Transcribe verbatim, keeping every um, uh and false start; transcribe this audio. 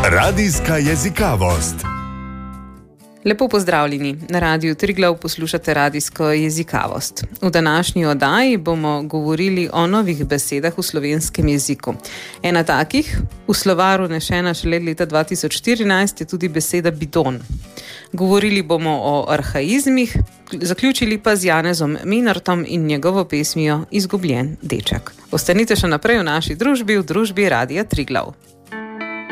Radijska jezikavost. Lepo pozdravljeni. Na Radiu Triglav poslušate radijsko jezikavost. V današnji oddaji bomo govorili o novih besedah v slovenskem jeziku. Ena takih, v slovaru vnešena šele leta dva tisoč štirinajst, je tudi beseda bidon. Govorili bomo o arhaizmih, zaključili pa z Janezom Minartom in njegovo pesmijo Izgubljen deček. Ostanite še naprej v naši družbi, v družbi Radia Triglav.